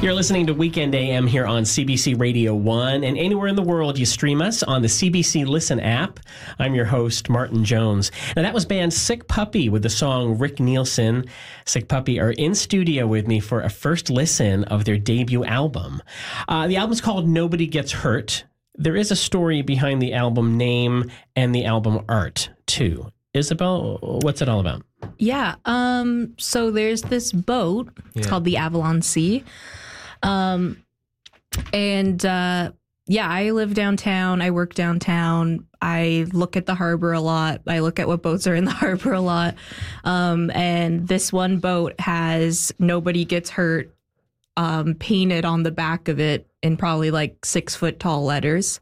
You're listening to Weekend AM here on CBC Radio 1, and anywhere in the world you stream us on the CBC Listen app. I'm your host, Martin Jones. Now, that was band Sick Puppy with the song Rick Nielsen. Sick Puppy are in studio with me for a first listen of their debut album. The album's called Nobody Gets Hurt. There is a story behind the album name and the album art, too. Isabel, what's it all about? Yeah. So there's this boat. It's called the Avalon Sea. I live downtown. I work downtown. I look at the harbor a lot. I look at what boats are in the harbor a lot. And this one boat has Nobody Gets Hurt painted on the back of it in probably like 6 foot tall letters.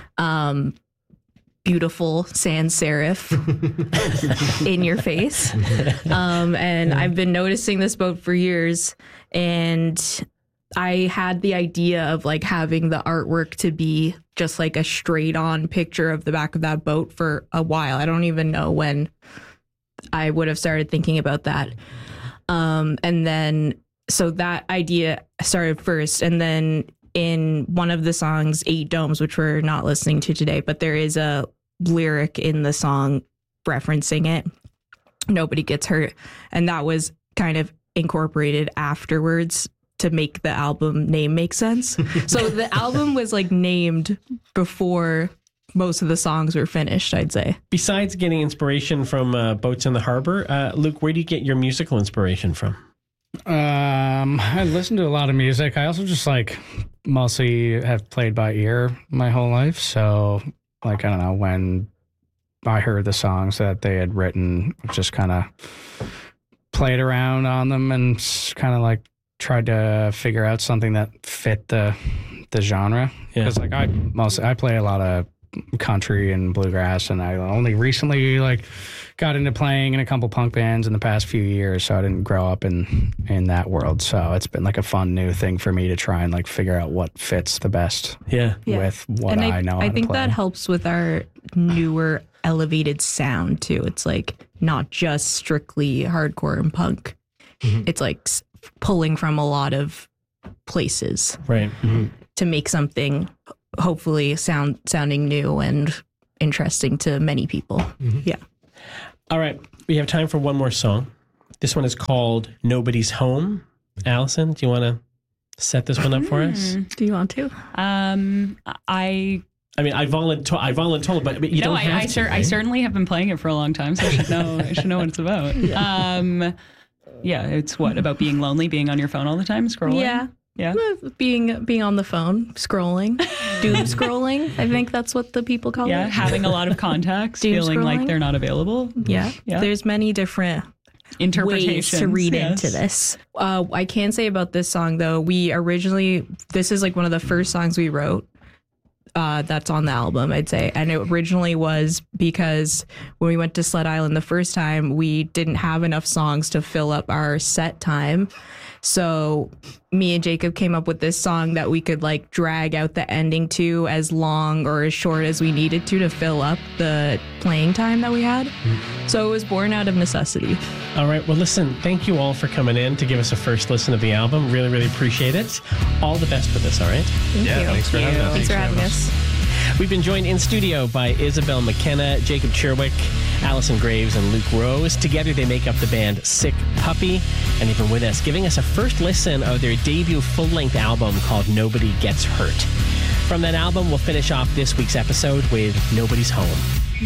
Beautiful sans serif in your face. And I've been noticing this boat for years, and I had the idea of like having the artwork to be just like a straight on picture of the back of that boat for a while. I don't even know when I would have started thinking about that. So that idea started first, and then in one of the songs, 8 Domes, which we're not listening to today, but there is a lyric in the song referencing it. Nobody Gets Hurt. And that was kind of incorporated afterwards to make the album name make sense. So the album was like named before most of the songs were finished, I'd say. Besides getting inspiration from boats in the harbor, Luke, where do you get your musical inspiration from? I listen to a lot of music. I also just like mostly have played by ear my whole life. So like, I don't know, when I heard the songs that they had written, just kind of played around on them and kind of like tried to figure out something that fit the genre. Because like I play a lot of country and bluegrass, and I only recently like got into playing in a couple punk bands in the past few years, so I didn't grow up in that world. So it's been like a fun new thing for me to try and like figure out what fits the best with what I know how to I think play. that helps with our newer elevated sound too. It's like not just strictly hardcore and punk. Mm-hmm. It's like pulling from a lot of places, right, to make something hopefully sounding new and interesting to many people. Mm-hmm. Yeah. All right. We have time for one more song. This one is called Nobody's Home. Allison, do you want to set this one up for us? Do you want to? I voluntold, but you don't have to. I certainly have been playing it for a long time, so I should know what it's about. Yeah. It's what, about being lonely, being on your phone all the time, scrolling? Yeah. Yeah, being on the phone, scrolling, doom scrolling. I think that's what the people call it. Yeah, having a lot of contacts, feeling like they're not available. Yeah, there's many different interpretations ways to read into this. I can say about this song though, this is like one of the first songs we wrote. That's on the album, I'd say. And it originally was because when we went to Sled Island the first time, we didn't have enough songs to fill up our set time. So me and Jacob came up with this song that we could like drag out the ending to as long or as short as we needed to fill up the playing time that we had. So it was born out of necessity. All right. Well, listen, thank you all for coming in to give us a first listen of the album. Really, really appreciate it. All the best with this, all right? Thank you. Thanks for having us. Thanks for having us. We've been joined in studio by Isabel McKenna, Jacob Cherwick, Allison Graves, and Luke Rose. Together they make up the band Sick Puppy, and they've been with us, giving us a first listen of their debut full-length album called Nobody Gets Hurt. From that album, we'll finish off this week's episode with Nobody's Home.